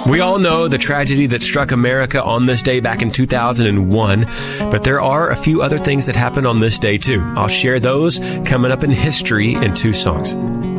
We all know the tragedy that struck America on this day back in 2001, but there are a few other things that happened on this day too. I'll share those coming up in history in 2 songs.